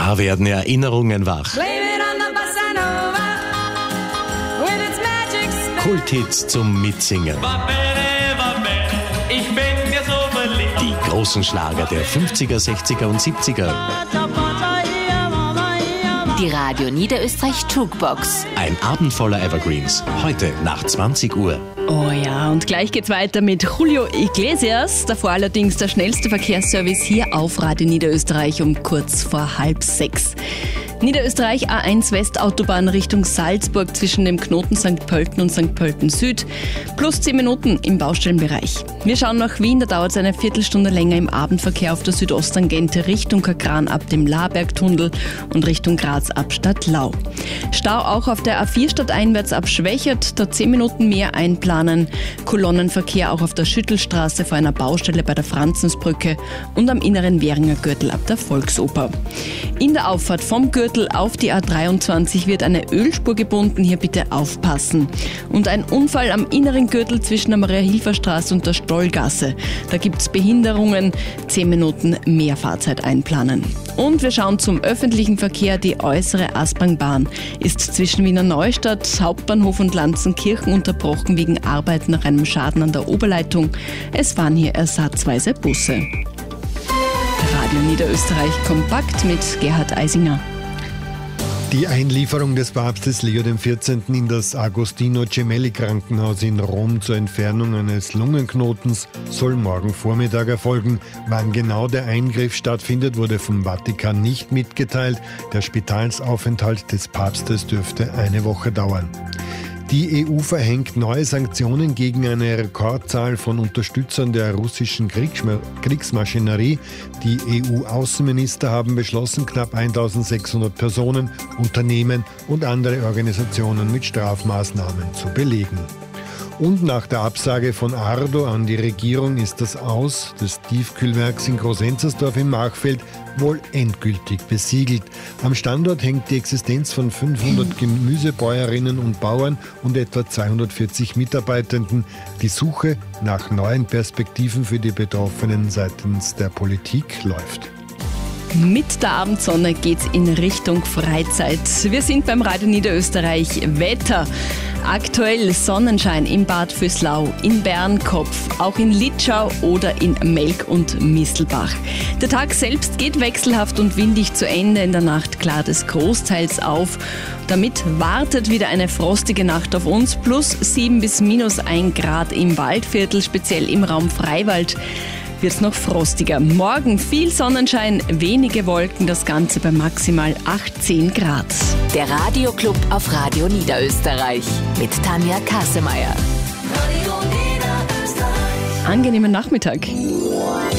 Da werden Erinnerungen wach. Kulthits zum Mitsingen. Ich bin mir so verliebt. Die großen Schlager der 50er, 60er und 70er. Die Radio Niederösterreich Jukebox. Ein Abend voller Evergreens. Heute nach 20 Uhr. Oh ja, und gleich geht's weiter mit Julio Iglesias. Davor allerdings der schnellste Verkehrsservice hier auf Radio Niederösterreich um kurz vor 5:30. Niederösterreich A1 Westautobahn Richtung Salzburg zwischen dem Knoten St. Pölten und St. Pölten Süd. Plus 10 Minuten im Baustellenbereich. Wir schauen nach Wien, da dauert es eine Viertelstunde länger im Abendverkehr auf der Südosttangente Richtung Kakran ab dem Labergtunnel und Richtung Graz ab Stadtlau. Stau auch auf der A4 stadteinwärts ab Schwächert, da 10 Minuten mehr einplanen. Kolonnenverkehr auch auf der Schüttelstraße vor einer Baustelle bei der Franzensbrücke und am inneren Währinger Gürtel ab der Volksoper. In der Auffahrt vom Gürtel auf die A23 wird eine Ölspur gebunden, hier bitte aufpassen. Und ein Unfall am inneren Gürtel zwischen der Maria-Hilfer-Straße und der Stollgasse. Da gibt es Behinderungen, 10 Minuten mehr Fahrzeit einplanen. Und wir schauen zum öffentlichen Verkehr. Die äußere Asprangbahn ist zwischen Wiener Neustadt, Hauptbahnhof und Lanzenkirchen unterbrochen wegen Arbeiten nach einem Schaden an der Oberleitung. Es fahren hier ersatzweise Busse. Radio Niederösterreich kompakt mit Gerhard Eisinger. Die Einlieferung des Papstes Leo XIV. In das Agostino Gemelli Krankenhaus in Rom zur Entfernung eines Lungenknotens soll morgen Vormittag erfolgen. Wann genau der Eingriff stattfindet, wurde vom Vatikan nicht mitgeteilt. Der Spitalsaufenthalt des Papstes dürfte eine Woche dauern. Die EU verhängt neue Sanktionen gegen eine Rekordzahl von Unterstützern der russischen Kriegsmaschinerie. Die EU-Außenminister haben beschlossen, knapp 1600 Personen, Unternehmen und andere Organisationen mit Strafmaßnahmen zu belegen. Und nach der Absage von Ardo an die Regierung ist das Aus des Tiefkühlwerks in Groß-Enzersdorf im Machfeld wohl endgültig besiegelt. Am Standort hängt die Existenz von 500 Gemüsebäuerinnen und Bauern und etwa 240 Mitarbeitenden. Die Suche nach neuen Perspektiven für die Betroffenen seitens der Politik läuft. Mit der Abendsonne geht's in Richtung Freizeit. Wir sind beim Radio Niederösterreich Wetter. Aktuell Sonnenschein in Bad Vöslau, in Bernkopf, auch in Litschau oder in Melk und Mistelbach. Der Tag selbst geht wechselhaft und windig zu Ende. In der Nacht klart es großteils auf. Damit wartet wieder eine frostige Nacht auf uns. Plus 7 bis minus 1 Grad im Waldviertel, speziell im Raum Freiwald wird es noch frostiger. Morgen viel Sonnenschein, wenige Wolken, das Ganze bei maximal 18 Grad. Der Radioclub auf Radio Niederösterreich mit Tanja Kassemeyer. Angenehmen Nachmittag.